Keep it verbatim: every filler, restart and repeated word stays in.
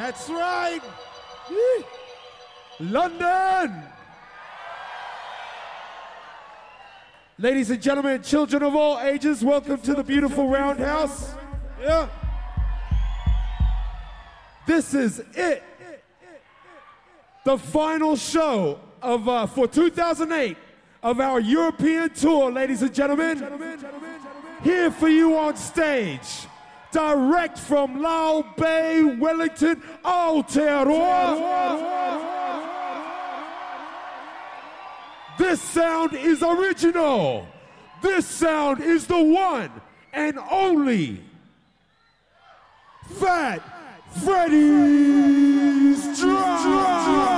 That's right. Yee. London. Ladies and gentlemen, children of all ages, welcome to the beautiful Roundhouse. Yeah. This is it. The final show of uh, for two thousand eight of our European tour, ladies and gentlemen. Here for you on stage, direct from Lao Bay, Wellington, Aotearoa. This sound is original. This sound is the one and only Fat Freddy's Drop.